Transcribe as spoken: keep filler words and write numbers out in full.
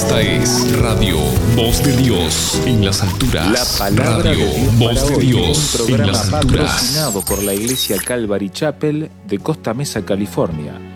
Esta es Radio Voz de Dios en las alturas. La palabra Radio de Dios Voz para de hoy, Dios un en programa las alturas. patrocinado por la Iglesia Calvary Chapel de Costa Mesa, California.